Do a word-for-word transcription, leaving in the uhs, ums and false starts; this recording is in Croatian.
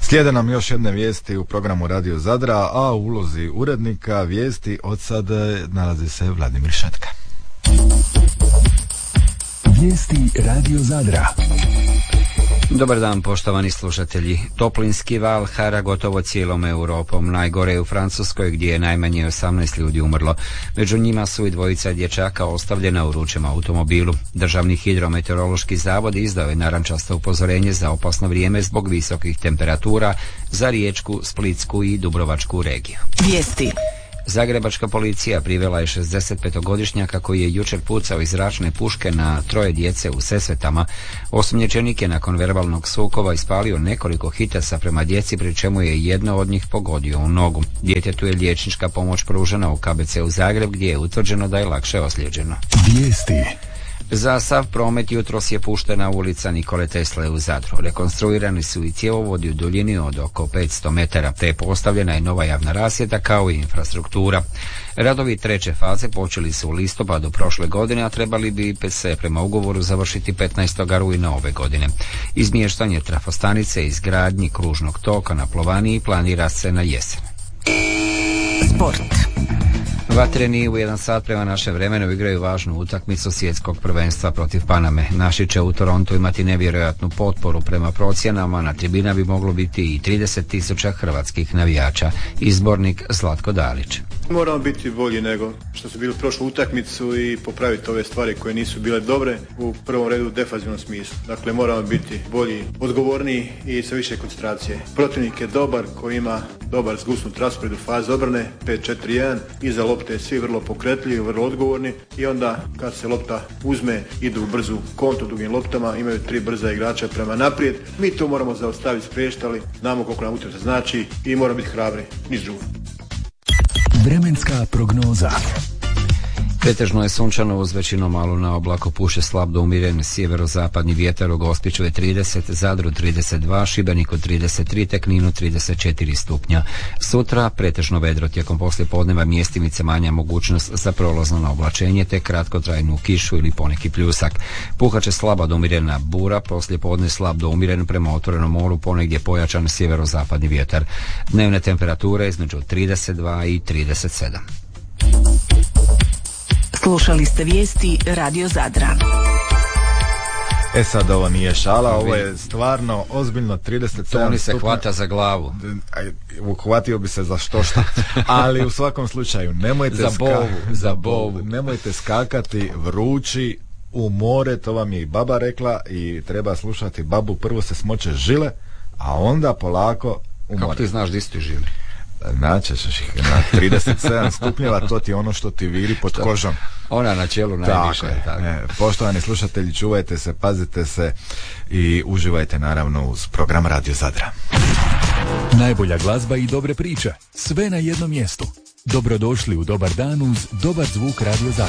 Slijede nam još jedne vijesti u programu Radio Zadra, a u ulozi urednika vijesti od sad nalazi se Vladimir Šetka. Vijesti Radio Zadra. Dobar dan, poštovani slušatelji. Toplinski val hara gotovo cijelom Europom. Najgore je u Francuskoj gdje je najmanje osamnaest ljudi umrlo. Među njima su i dvojica dječaka ostavljena u vrućem automobilu. Državni hidrometeorološki zavod izdao je narančasto upozorenje za opasno vrijeme zbog visokih temperatura za Riječku, Splitsku i Dubrovačku regiju. Vijesti. Zagrebačka policija privela je šezdesetpetogodišnjaka koji je jučer pucao iz zračne puške na troje djece u Sesvetama. Osumnjičenik je nakon verbalnog sukoba ispalio nekoliko hitesa prema djeci, pri čemu je jedno od njih pogodio u nogu. Djetetu je liječnička pomoć pružena u K B C u Zagreb, gdje je utvrđeno da je lakše ozlijeđeno. Vijesti. Za sav promet jutros je puštena ulica Nikole Tesle u Zadru. Rekonstruirani su i cjevovodi u duljini od oko petsto metara, te je postavljena i nova javna rasvjeta kao i infrastruktura. Radovi treće faze počeli su u listopadu prošle godine, a trebali bi se prema ugovoru završiti petnaestog rujna ove godine. Izmještanje trafostanice i izgradnji kružnog toka na Plovaniji planira se na jesen. Sport. Vatreni u jedan sat prema našem vremenu igraju važnu utakmicu svjetskog prvenstva protiv Paname. Naši će u Torontu imati nevjerojatnu potporu. Prema procjenama na tribina bi moglo biti i trideset tisuća hrvatskih navijača. Izbornik Zlatko Dalić. Moramo biti bolji nego što su bili u prošlu utakmicu i popraviti ove stvari koje nisu bile dobre, u prvom redu u defanzivnom smislu. Dakle, moramo biti bolji, odgovorniji i sa više koncentracije. Protivnik je dobar, koji ima dobar zgusnut raspored u fazi obrane, pet četiri jedan, iza lopte svi vrlo pokretljivi, vrlo odgovorni i onda kad se lopta uzme, idu u brzu kontu dugim loptama, imaju tri brza igrača prema naprijed. Mi to moramo zaustaviti, spriječiti, ali znamo koliko nam utakmica znači i moramo biti hrabri, niz drugo. Vremenska prognoza. Pretežno je sunčano uz većinom malu na oblaku, puše slab do umjeren sjeverozapadni vjetar, u Gospiću je trideset, Zadru trideset dva, Šibeniku trideset tri, te Kninu trideset četiri stupnja. Sutra pretežno vedro, tijekom poslijepodneva mjestimice manja mogućnost za prolazno na oblačenje te kratkotrajnu kišu ili poneki pljusak. Puhat će slaba do umjerena bura, poslijepodne slab do umjeren, prema otvorenom moru ponegdje pojačan sjeverozapadni vjetar. Dnevne temperature između trideset dva i trideset sedam. Slušali ste vijesti Radio Zadra. E sad, ovo nije šala, ovo je stvarno ozbiljno. Trideset sedam Toni se stupnja. hvata za glavu. Uhvatio bi se za što šta. Ali u svakom slučaju nemojte za bovu, ska... za bovu. Nemojte skakati vrući u more, to vam je i baba rekla i treba slušati babu. Prvo se smoče žile, a onda polako u more. Kako ti znaš di su ti žile? Naćeš ih na trideset sedam stupnjeva, to ti je ono što ti viri pod kožom. Ona na čelu najviše. Tako je, tako. Ne, poštovani slušatelji, čuvajte se, pazite se i uživajte naravno uz program Radio Zadra. Najbolja glazba i dobre priče, sve na jednom mjestu. Dobrodošli u dobar dan uz dobar zvuk Radio Zadra.